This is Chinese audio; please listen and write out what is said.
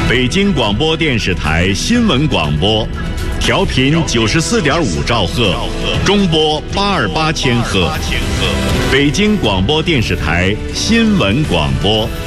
北京广播电视台新闻广播，调频94.5兆赫，中波828千赫。北京广播电视台新闻广播。